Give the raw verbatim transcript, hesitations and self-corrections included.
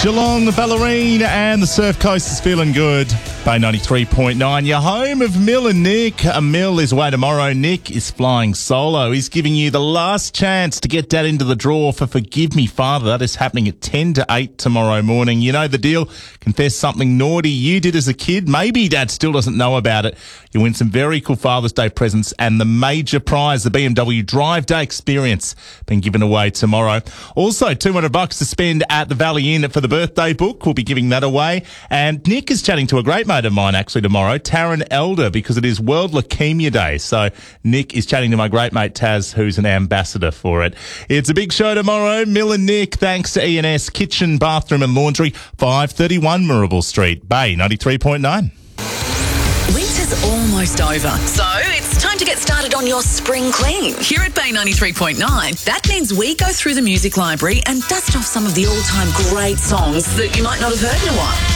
Geelong, the Ballerine and the Surf Coast is feeling good. Bay ninety-three point nine, your home of Mill and Nick. A Mill is away tomorrow. Nick is flying solo. He's giving you the last chance to get Dad into the draw for Forgive Me Father. That is happening at ten to eight tomorrow morning. You know the deal. Confess something naughty you did as a kid. Maybe Dad still doesn't know about it. You win some very cool Father's Day presents and the major prize, the B M W Drive Day Experience, being given away tomorrow. Also, two hundred bucks to spend at the Valley Inn for the birthday book. We'll be giving that away. And Nick is chatting to a great mate of mine actually tomorrow, Taryn Elder, because it is World Leukemia Day. So Nick is chatting to my great mate Taz, who's an ambassador for it. It's a big show tomorrow. Mill and Nick, thanks to E and S Kitchen, Bathroom and Laundry, five thirty-one Marrable Street, Bay ninety-three point nine. Winter's almost over, so it's time to get started on your spring clean. Here at Bay ninety-three point nine, that means we go through the music library and dust off some of the all-time great songs that you might not have heard in a while.